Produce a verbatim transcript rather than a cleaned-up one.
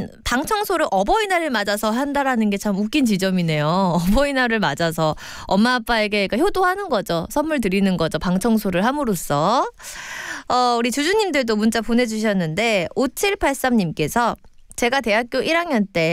방 청소를 어버이날을 맞아서 한다라는 게 참 웃긴 지점이네요. 어버이날을 맞아서 엄마 아빠에게 그러니까 효도하는 거죠. 선물 드리는 거죠. 방 청소를 함으로써. 어, 우리 주주님들도 문자 보내주셨는데 오칠팔삼님께서 제가 대학교 일 학년 때